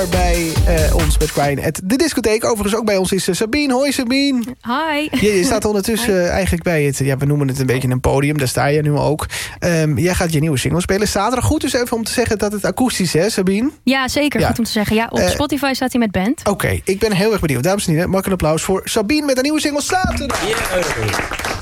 Bij ons met Quine at de discotheek. Overigens ook bij ons is Sabine. Hoi Sabine. Hi. Je staat ondertussen eigenlijk bij het... Ja, we noemen het een beetje een podium. Daar sta je nu ook. Jij gaat je nieuwe single spelen. Zaterdag goed dus even om te zeggen dat het akoestisch is, Sabine? Ja, zeker. Ja. Goed om te zeggen. Ja, op Spotify staat hij met band. Oké, ik ben heel erg benieuwd. Dames en heren, mag een applaus voor Sabine met een nieuwe single Zaterdag. Yeah.